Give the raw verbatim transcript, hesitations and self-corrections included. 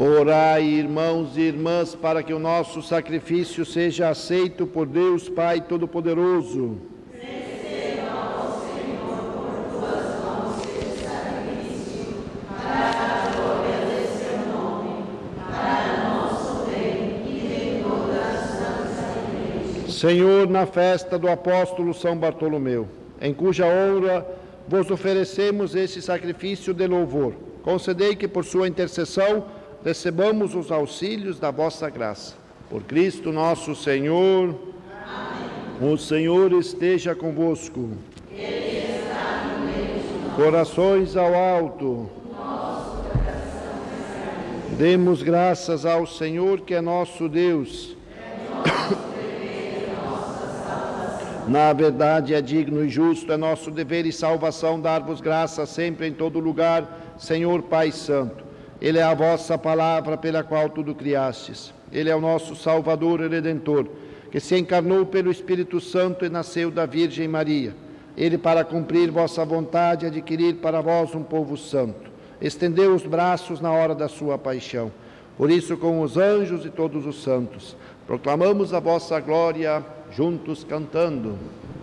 Orai, irmãos e irmãs, para que o nosso sacrifício seja aceito por Deus Pai Todo-Poderoso. Receba, ó Senhor, por tuas mãos este sacrifício, para a glória de seu nome, para nosso bem e de toda a Santa Igreja. Senhor, na festa do apóstolo São Bartolomeu, em cuja honra vos oferecemos este sacrifício de louvor, concedei que por sua intercessão recebamos os auxílios da vossa graça. Por Cristo nosso Senhor. Amém. O Senhor esteja convosco. Ele está no meio de nós. Corações ao alto. Nosso coração é. Demos graças ao Senhor, que é nosso Deus. É nosso dever e nossa salvação. Na verdade, é digno e justo, é nosso dever e salvação dar-vos graças sempre em todo lugar, Senhor Pai Santo. Ele é a vossa palavra pela qual tudo criastes. Ele é o nosso Salvador e Redentor, que se encarnou pelo Espírito Santo e nasceu da Virgem Maria. Ele, para cumprir vossa vontade, adquirir para vós um povo santo, estendeu os braços na hora da sua paixão. Por isso, com os anjos e todos os santos, proclamamos a vossa glória, juntos cantando.